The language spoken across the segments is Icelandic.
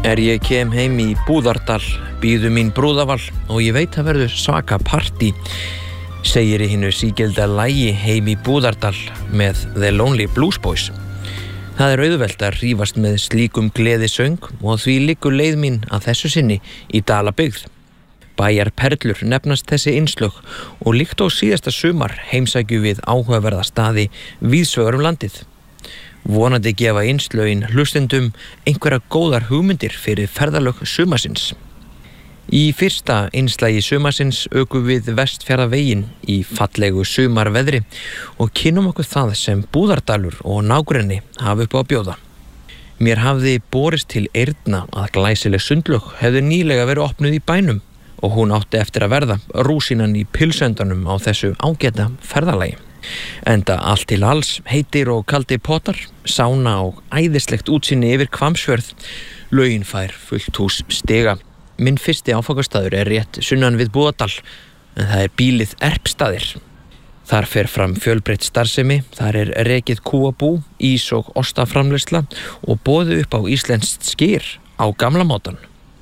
Ég kem heim í Búðardal, bíðu mín brúðaval og ég veit að verður svaka partí, segir í hinu sígilda lagi Heim í Búðardal með The Lonely Blues Boys. Það auðvelt að rífast með slíkum gleðisöng og því liggur leið mín að þessu sinni í Dalabyggð. Bæjarperlur nefnast þessi innslög og líkt á síðasta sumar heimsækju við áhugaverða staði víðsvegar landið. Vonandi gefa innslögin hlustendum einhverja góðar hugmyndir fyrir ferðalög sumarsins. Í fyrsta innslagi sumarsins ökum við Vestfjarðaveginn í fallegu sumarveðri og kynnum okkur það sem Búðardalur og nágrenni hafa upp á að bjóða. Mér hafði borist til eyrna að glæsileg sundlaug hefði nýlega verið opnuð í bænum og hún átti eftir að verða rúsínan í pilsöndanum á þessu ágæta ferðalagi. Enda allt til alls, heitir og kaldir potar, sána og æðislegt útsýni yfir Hvammsfjörð. Laugin fær fullt hús stiga. Minn fyrsti áfangastaður rétt sunnan við Búðardal, en það bílið Erpstaðir. Þar fer fram fjölbreytt starfsemi, þar rekið kúabú, ís og ostaframleiðsla og boðið upp á íslenskt skyr á gamla mátann.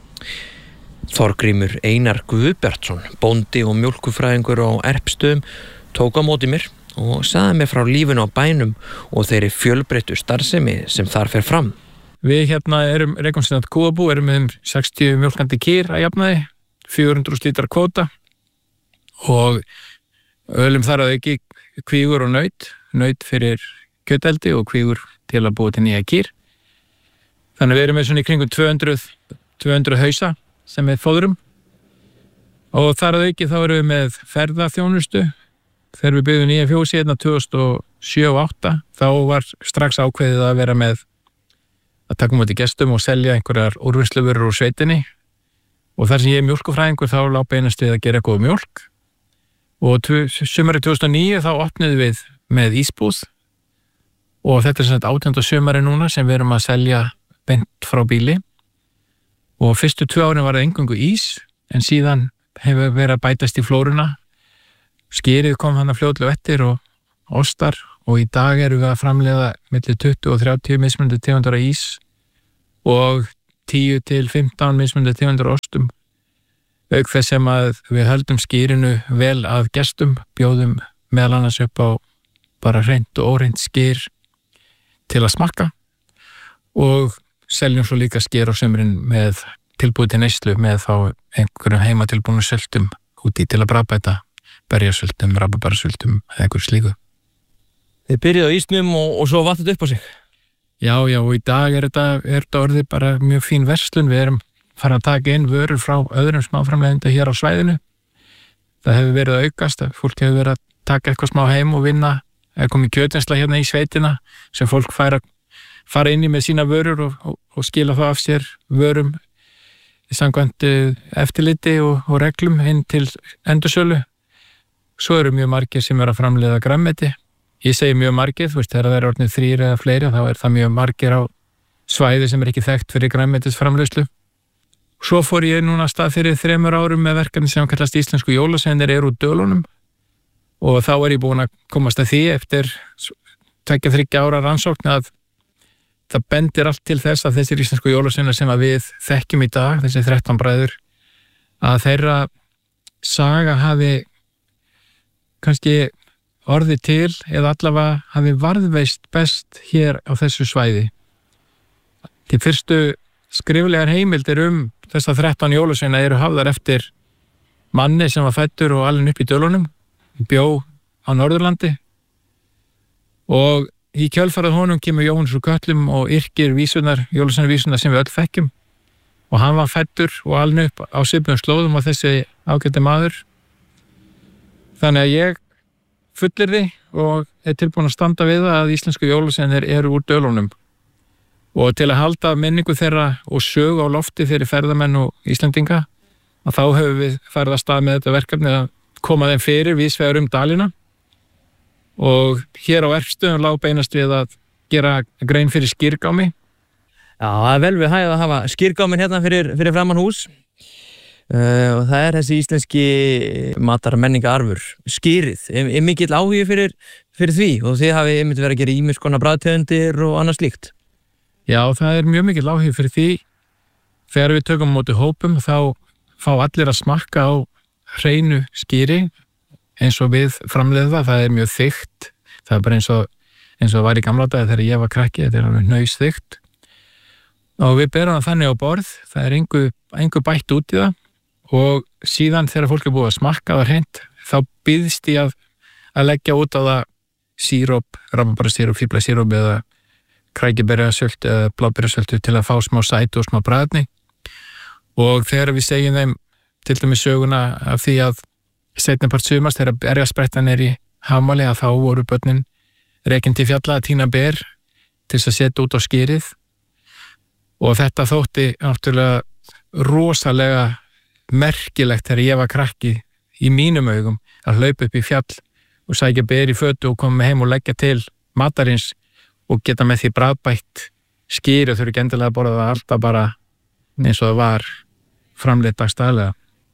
Þorgrímur Einar Guðbjartsson, bóndi og mjólkufræðingur á Erpstöðum, tók á móti mér og sagði mér frá lífinu á bænum og þeirri fjölbreyttu starfsemi sem þar fer fram. Við rekum sinna kúabú, með 60 mjólkandi kýr að jafnaði, 400 lítrar kvóta og ölum þar að auki kvígur og naut fyrir kjöteldi og kvígur til að búa til nýja kýr. Þannig við með svona í kringum 200 hausa sem við fóðrum og þar að auki þá við með ferðaþjónustu. Þegar við byggðum nýja fjósi 2007 og 2008 þá var strax ákveðið að vera með að taka móti gestum og selja einhverjar úrvinnsluvörur úr sveitinni og þar sem ég mjólkufræðingur þá lá beinast við að gera góð mjólk og sumarið 2009 þá opnuðum við með ísbúð og þetta sem sagt 18. sumari núna sem við erum að selja beint frá bíli og fyrstu 2 árin var það eingöngu ís en síðan hefur verið að bætast í flóruna. Skýrið kom hann að fljótlega eftir og ostar og í dag erum við að framleiða milli 20 og 30 mismunandi tegundar af ís og 10 til 15 mismunandi tegundar af ostum. Auk þess sem að við höldum skýrinu vel að gestum, bjóðum meðal annars upp á bara hreint og óhreint skýr til að smakka og seljum svo líka skýr á sumrin með tilbúið til neyslu með þá einhverjum heimatilbúnum söltum úti til að bragðbæta. Berjasöltum, rabarbarasöltum eða einhver slíku. Þið byrjuðu á ísnum og svo vatt þetta upp á sig? Já, og í dag þetta orðið bara mjög fín verslun. Við erum farið að taka inn vörur frá öðrum smáframleiðenda hér á svæðinu. Það hefur verið að aukast, fólk hefur verið að taka eitthvað smá heim og vinna. Það komið kjötvinnsla hérna í sveitina sem fólk fara inn í með sína vörur og skila þá af sér vörum samkvæmt eftirliti og reglum inn til endursölu. Svo eru mjög margir sem að framleiða grænmeti. Ég segi mjög margir, þegar það orðnir 3 eða fleiri, þá það mjög margir á svæði sem ekki þekkt fyrir grænmetisframleiðslu. Svo fór ég núna af stað fyrir 3 árum með verkefni sem kallast Íslensku jólasveinar úr Dölunum og þá ég búin að komast að því eftir 2-3 ára rannsókn að það bendir allt til þess að þessir íslensku jólasveinar sem að við þekkjum í dag, þessi 13 bræður, að þeirra saga hafi kannski orðið til eða allavega hafi varðveist best hér á þessu svæði. Til fyrstu skriflegar heimildir þessa 13 jólasveina eru hafðar eftir manni sem var fæddur og alinn upp í Dölunum, bjó á Norðurlandi og í kjölfarið honum kemur Jóhannes úr Kötlum og yrkir jólasveinavísurnar sem við öll þekkjum og hann var fæddur og alinn upp á svipuðum slóðum á þessi ágæti maður. Þannig að ég fullyrði og tilbúin að standa við að íslensku jólasveinar eru úr Dölunum og til að halda minningu þeirra og sögu á lofti fyrir ferðamenn og Íslendinga að þá höfum við farið að stað með þetta verkefni að koma þeim fyrir víðsvegar dalina og hér á Erpstöðum lá beinast við að gera grein fyrir skýrgámi. Já, það vel við hægð að hafa skýrgámin hérna fyrir framan hús. Og það þessi íslenski matarmenningararfur, skýrið, mikill áhugi fyrir því og þið hafið einmitt verið að gera ýmis konar bragðtegundir og annað slíkt. Já, það mjög mikill áhugi fyrir því þegar við tökum á móti hópum þá fá allir að smakka á hreinu skýri eins og við framleiðum það er mjög þykkt, það er bara eins og var í gamla daga þegar ég var krakki, þetta er alveg hnausþykkt og við berum það þannig á borð, það er engu bætt út í það og síðan þegar fólk er búið að smakka það hreint þá býðst ég að leggja út á það síróp, rabarbararsíróp, fíflasíróp eða krækiberjasölt eða bláberjasöltu til að fá smá sætu og smá bragðni og þegar við segjum þeim til dæmis söguna af því að seinnipart sumars þegar berjasprettan er í Hafmáli að þá voru börnin rekin til fjalla að tína ber til þess að setja út á skýrið og þetta þótti náttúrulega rosalega merkilegt þegar ég var krakki í mínum augum að hlaupa upp í fjall og sækja ber í fötu og koma heim og leggja til matarins og geta með því bragðbætt skýri og þurfi ekki endilega að borða það alltaf bara eins og það var framleitt dagstaglega.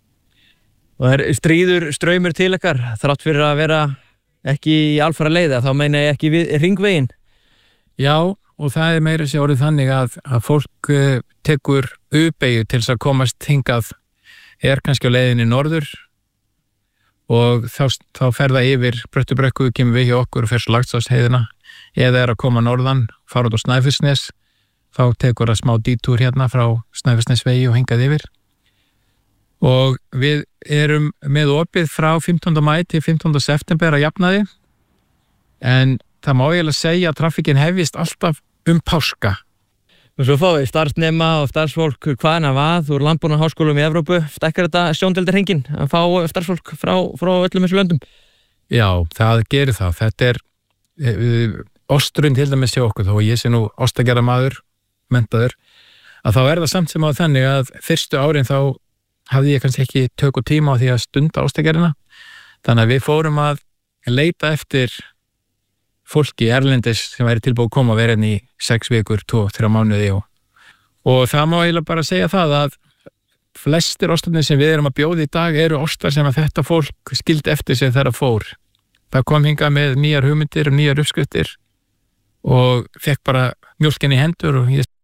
Og það stríður straumur til ykkar þrátt fyrir að vera ekki í alfara leiða, þá meina ég ekki við hringveginn. Já, og það er meira sér orðið þannig að fólk tekur U-beygju til þess að komast hingað er kannski á leiðinni norður og þá fer það yfir Bröttubrekku, kemur við hjá okkur og fer svo Laxásheiðina eða er að koma norðan, fara út á Snæfellsnes, þá tekur það smá dítúr hérna frá Snæfellsnesvegi og hingað yfir. Og við erum með opið frá 15. maí til 15. september að jafnaði en það má eiginlega segja að trafikkin hefjist alltaf páska. Og svo fáið starfsnema og starfsfólk hvaðan að vað úr landbúnaðarháskólum í Evrópu, stækkar þetta sjóndeildarhringinn að fá starfsfólk frá öllum þessu löndum? Já, það gerir það. Þetta er ostrun til dæmis hjá okkur, þó ég sé nú ostagerðarmaður, menntaður, að þá er það samt sem á þannig að fyrstu árin þá hafði ég kannski ekki tök og tíma á því að stunda ostagerðina. Þannig að við fórum að leita eftir fólki erlendis sem væri tilbúið að koma að vera í 6 vikur, 2-3 mánuði og það má eiginlega bara segja það að flestir ostarnir sem við erum að bjóða í dag eru ostar sem að þetta fólk skildi eftir sig þegar það fór. Það kom hingað með nýjar hugmyndir og nýjar uppskriftir og fekk bara mjólkin í hendur og ég